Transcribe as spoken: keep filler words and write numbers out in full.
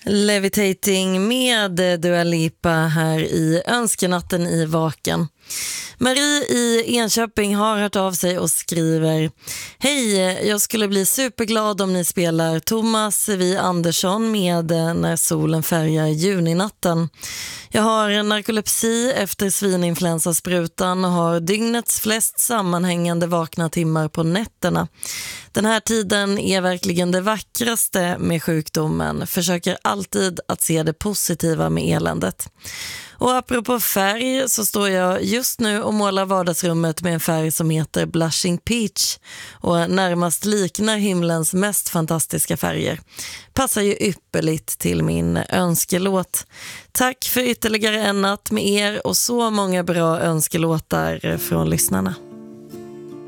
Levitating med Dua Lipa här i Önskenatten i Vaken. Marie i Enköping har hört av sig och skriver: Hej, jag skulle bli superglad om ni spelar Thomas V. Andersson med När solen färgar juninatten. Jag har narkolepsi efter svininfluensasprutan och har dygnets flest sammanhängande vakna timmar på nätterna. Den här tiden är verkligen det vackraste med sjukdomen. Försöker alltid att se det positiva med eländet. Och apropå färg så står jag just nu och målar vardagsrummet med en färg som heter Blushing Peach och närmast liknar himlens mest fantastiska färger. Passar ju ypperligt till min önskelåt. Tack för ytterligare en natt med er och så många bra önskelåtar från lyssnarna.